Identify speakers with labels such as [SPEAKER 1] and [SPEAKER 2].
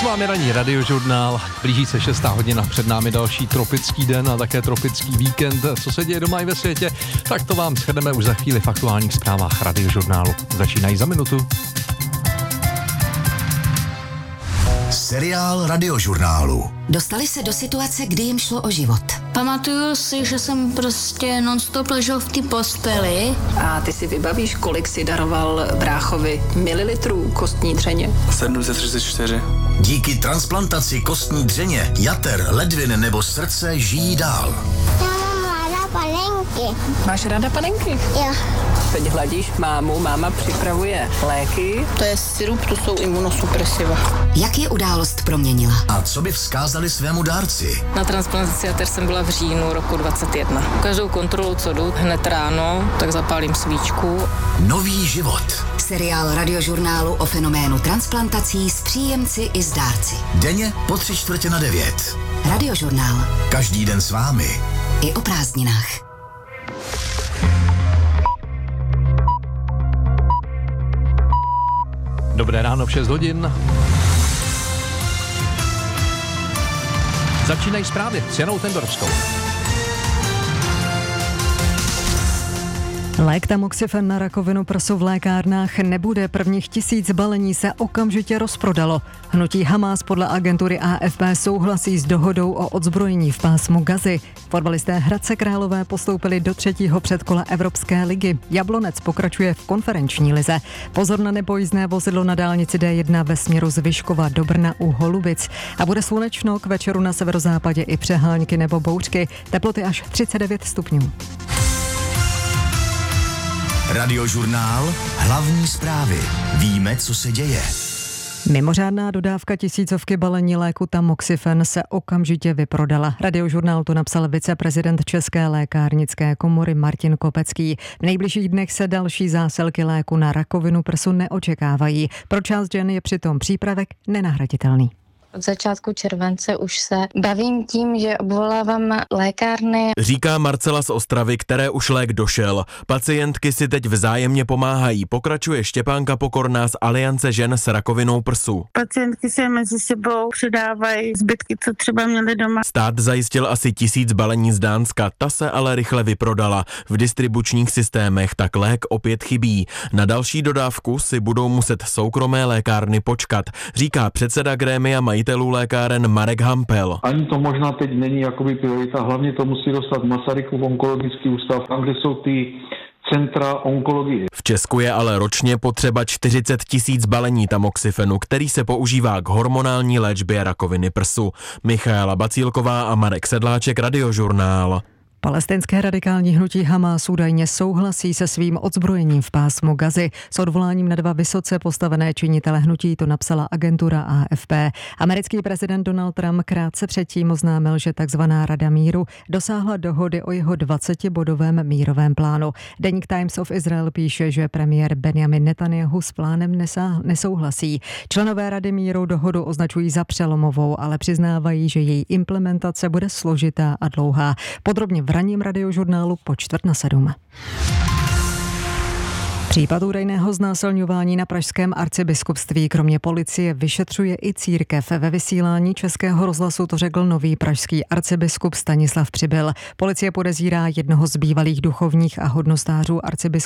[SPEAKER 1] vámi ranní radiožurnál, blíží se 6. hodina, před námi další tropický den a také tropický víkend. Co se děje doma i ve světě, tak to vám shrneme už za chvíli v aktuálních zprávách radiožurnálu. Začínají za minutu.
[SPEAKER 2] Seriál radiožurnálu.
[SPEAKER 3] Dostali se do situace, kdy jim šlo o život.
[SPEAKER 4] Pamatuju si, že jsem prostě non-stop ležel v té posteli.
[SPEAKER 5] A ty si vybavíš, kolik si daroval bráchovi mililitrů kostní dřeně?
[SPEAKER 6] 734.
[SPEAKER 2] Díky transplantaci kostní dřeně, jater, ledvin nebo srdce žijí dál.
[SPEAKER 7] Panenky.
[SPEAKER 5] Máš ráda panenky?
[SPEAKER 7] Jo.
[SPEAKER 5] Teď hladíš mámu, máma připravuje léky.
[SPEAKER 8] To je sirup, to jsou imunosupresiva.
[SPEAKER 3] Jak je událost proměnila?
[SPEAKER 2] A co by vzkázali svému dárci?
[SPEAKER 8] Na transplantaci jater jsem byla v říjnu roku 2021. Každou kontrolu, co jdu, hned ráno, tak zapálím svíčku.
[SPEAKER 2] Nový život.
[SPEAKER 3] Seriál radiožurnálu o fenoménu transplantací s příjemci i s dárci.
[SPEAKER 2] Denně po 8:45.
[SPEAKER 3] Radiožurnál.
[SPEAKER 2] Každý den s vámi.
[SPEAKER 3] I o prázdninách.
[SPEAKER 1] Dobré ráno v 6 hodin. Začínají zprávy s Janou Tendorovskou.
[SPEAKER 9] Lék tamoxifen na rakovinu prsu v lékárnách nebude. Prvních 1000 balení se okamžitě rozprodalo. Hnutí Hamás podle agentury AFP souhlasí s dohodou o odzbrojení v pásmu Gazy. Fotbalisté Hradce Králové postoupili do 3. předkola Evropské ligy. Jablonec pokračuje v konferenční lize. Pozor na nepojízdné vozidlo na dálnici D1 ve směru z Vyškova do Brna u Holubic. A bude slunečno, k večeru na severozápadě i přehánky nebo bouřky. Teploty až 39 stupňů.
[SPEAKER 2] Radiožurnál, hlavní zprávy. Víme, co se děje.
[SPEAKER 9] Mimořádná dodávka 1000 balení léku tamoxifen se okamžitě vyprodala. Radiožurnál to napsal viceprezident České lékárnické komory Martin Kopecký. V nejbližších dnech se další zásilky léku na rakovinu prsu neočekávají. Pro část žen je přitom přípravek nenahraditelný.
[SPEAKER 10] Od začátku července už se bavím tím, že obvolávám lékárny.
[SPEAKER 11] Říká Marcela z Ostravy, které už lék došel. Pacientky si teď vzájemně pomáhají. Pokračuje Štěpánka Pokorná z Aliance žen s rakovinou prsu.
[SPEAKER 12] Pacientky se mezi sebou předávají zbytky, co třeba měly doma.
[SPEAKER 11] Stát zajistil asi 1000 balení z Dánska, ta se ale rychle vyprodala. V distribučních systémech tak lék opět chybí. Na další dodávku si budou muset soukromé lékárny počkat, říká předseda grémia majitelů lékáren Marek Hampel.
[SPEAKER 13] Ani to možná teď není jakoby priorita, hlavně to musí dostat Masarykův onkologický ústav, tam, kde jsou ty centra onkologie.
[SPEAKER 11] V Česku je ale ročně potřeba 40 000 balení tamoxifenu, který se používá k hormonální léčbě rakoviny prsu. Michaela Bacílková a Marek Sedláček, Radiožurnál.
[SPEAKER 9] Palestinské radikální hnutí Hamás údajně souhlasí se svým odzbrojením v pásmu Gazy. S odvoláním na 2 vysoce postavené činitele hnutí to napsala agentura AFP. Americký prezident Donald Trump krátce předtím oznámil, že takzvaná Rada míru dosáhla dohody o jeho 20-bodovém mírovém plánu. Deník Times of Israel píše, že premiér Benjamin Netanyahu s plánem nesouhlasí. Členové Rady míru dohodu označují za přelomovou, ale přiznávají, že její implementace bude složitá a dlouhá. Podrobně v ranním radiožurnálu po 6:45. Případ údajného znásilňování na pražském arcibiskupství kromě policie vyšetřuje i církev. Ve vysílání Českého rozhlasu to řekl nový pražský arcibiskup Stanislav Přibyl. Policie podezírá jednoho z bývalých duchovních a hodnostářů arcibiskupství